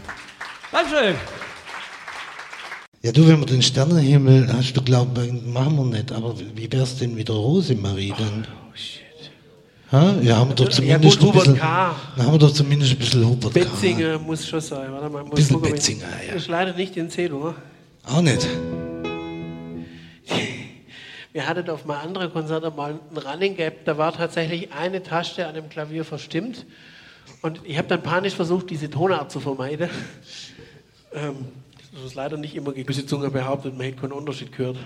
Dankeschön. Ja, du, wenn wir den Sternenhimmel, hast du glaubt, machen wir nicht, aber wie wär's denn mit der Rosemarie dann? Oh, shit. Ha? Ja, haben wir doch zumindest gut, ein bisschen, Hubert K. dann haben wir doch zumindest ein bisschen Hubert K. Betzinger muss schon sein. Warte mal, Ein bisschen Betzinger, ja. Ist leider nicht in Zähl, oder? Auch nicht. Wir hatten auf mal andere Konzerte mal ein Running Gap, da war tatsächlich eine Taste an dem Klavier verstimmt und ich habe dann panisch versucht, diese Tonart zu vermeiden. Das ist leider nicht immer gegenüber behauptet, man hätte keinen Unterschied gehört.